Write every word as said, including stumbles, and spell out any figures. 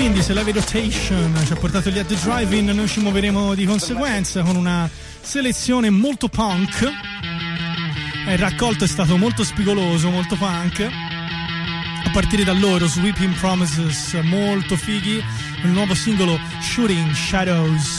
quindi se l'Heavy Rotation ci ha portato lì a The Drive-In, noi ci muoveremo di conseguenza con una selezione molto punk. Il raccolto è stato molto spigoloso, molto punk, a partire da loro, Sweeping Promises, molto fighi, il nuovo singolo Shooting Shadows.